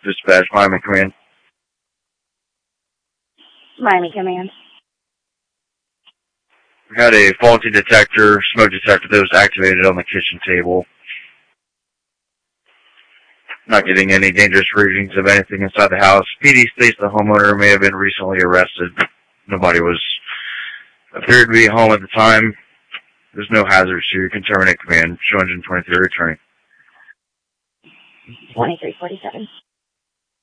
Dispatch, Miami Command. Miami Command. We had a faulty detector, smoke detector that was activated on the kitchen table. Not getting any dangerous readings of anything inside the house. PD states the homeowner may have been recently arrested. Nobody appeared to be home at the time. There's no hazards here. You can terminate command. 223 returning. 2347.